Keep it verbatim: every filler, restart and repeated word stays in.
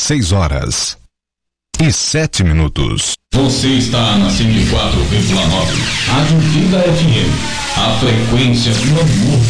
seis horas e sete minutos. Você está na cento e quatro vírgula nove. Rádio Vida F M. A frequência do amor